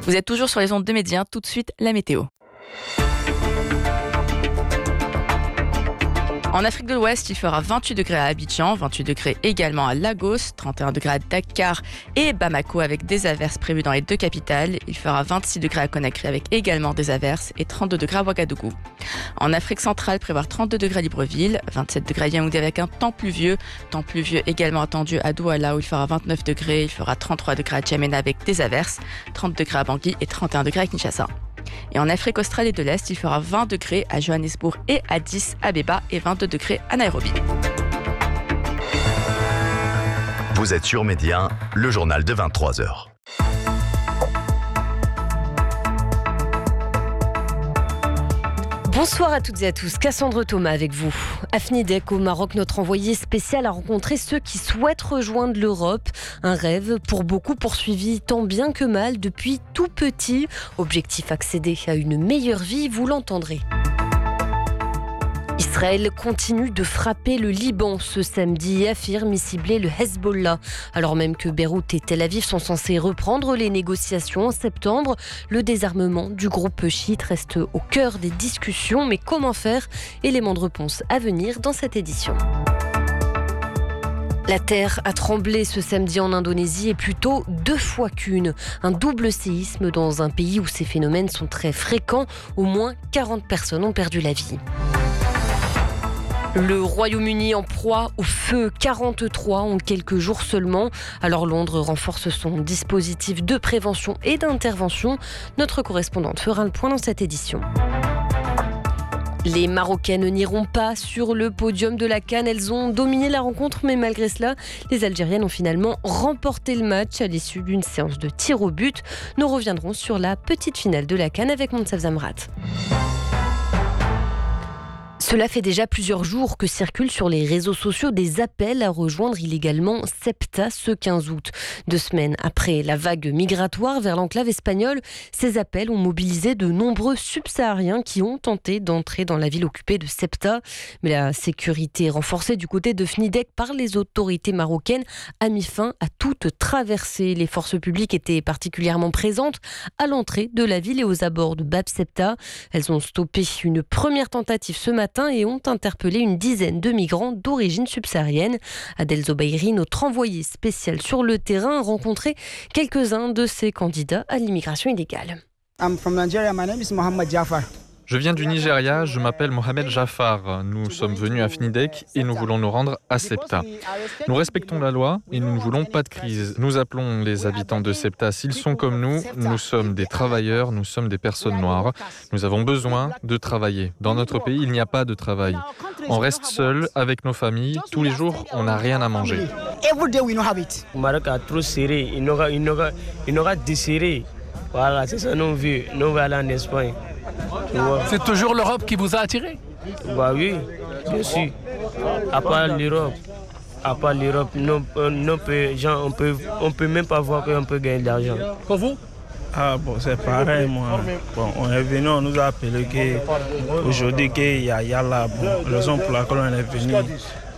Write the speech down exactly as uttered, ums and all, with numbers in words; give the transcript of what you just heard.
Vous êtes toujours sur les ondes de Média, tout de suite la météo. En Afrique de l'Ouest, il fera vingt-huit degrés à Abidjan, vingt-huit degrés également à Lagos, trente et un degrés à Dakar et Bamako avec des averses prévues dans les deux capitales. Il fera vingt-six degrés à Conakry avec également des averses et trente-deux degrés à Ouagadougou. En Afrique centrale, prévoir trente-deux degrés à Libreville, vingt-sept degrés à Yaoundé avec un temps pluvieux. Temps pluvieux également attendu à Douala où il fera vingt-neuf degrés. Il fera trente-trois degrés à Djamena avec des averses, trente degrés à Bangui et trente et un degrés à Kinshasa. Et en Afrique australe et de l'Est, il fera vingt degrés à Johannesburg et Addis Abeba et vingt-deux degrés à Nairobi. Vous êtes sur Média, le journal de vingt-trois heures. Bonsoir à toutes et à tous, Cassandre Thomas avec vous. À Afnidek au Maroc, notre envoyé spécial a rencontré ceux qui souhaitent rejoindre l'Europe. Un rêve pour beaucoup poursuivi tant bien que mal depuis tout petit. Objectif accéder à une meilleure vie, vous l'entendrez. Israël continue de frapper le Liban ce samedi et affirme y cibler le Hezbollah. Alors même que Beyrouth et Tel Aviv sont censés reprendre les négociations en septembre, le désarmement du groupe chiite reste au cœur des discussions. Mais comment faire ? Élément de réponse à venir dans cette édition. La terre a tremblé ce samedi en Indonésie et plutôt deux fois qu'une. Un double séisme dans un pays où ces phénomènes sont très fréquents. Au moins quarante personnes ont perdu la vie. Le Royaume-Uni en proie au feu, quarante-trois en quelques jours seulement. Alors Londres renforce son dispositif de prévention et d'intervention. Notre correspondante fera le point dans cette édition. Les Marocaines n'iront pas sur le podium de la CAN. Elles ont dominé la rencontre, mais malgré cela, les Algériennes ont finalement remporté le match à l'issue d'une séance de tir au but. Nous reviendrons sur la petite finale de la CAN avec Monsef Zamrat. Cela fait déjà plusieurs jours que circulent sur les réseaux sociaux des appels à rejoindre illégalement Ceuta ce quinze août. Deux semaines après la vague migratoire vers l'enclave espagnole, ces appels ont mobilisé de nombreux subsahariens qui ont tenté d'entrer dans la ville occupée de Ceuta. Mais la sécurité renforcée du côté de Afnidek par les autorités marocaines a mis fin à toute traversée. Les forces publiques étaient particulièrement présentes à l'entrée de la ville et aux abords de Bab Ceuta. Elles ont stoppé une première tentative ce matin et ont interpellé une dizaine de migrants d'origine subsaharienne. Adel Zobairi, notre envoyé spécial sur le terrain, a rencontré quelques-uns de ces candidats à l'immigration illégale. I'm from Nigeria. My name is Mohammed Jafar. Je viens du Nigeria, je m'appelle Mohamed Jafar. Nous sommes venus à Afnidek et nous voulons nous rendre à Ceuta. Nous respectons la loi et nous ne voulons pas de crise. Nous appelons les habitants de Ceuta s'ils sont comme nous. Nous sommes des travailleurs, nous sommes des personnes noires. Nous avons besoin de travailler. Dans notre pays, il n'y a pas de travail. On reste seul avec nos familles. Tous les jours, on n'a rien à manger. Le Maroc a trop serré, il n'aura, il n'aura, il n'aura desserré. Voilà, c'est ça nos vues. Nous allons aller en Espagne. C'est toujours l'Europe qui vous a attiré ? Bah oui, bien sûr. À part l'Europe, à part l'Europe, non, non peut, genre, on peut, on peut même pas voir qu'on peut gagner de l'argent. Pour vous ? Ah bon, c'est pareil, moi. Bon, on est venu, on nous a appelé qu'aujourd'hui qu'il y a Yala. Bon, raison pour laquelle on est venu,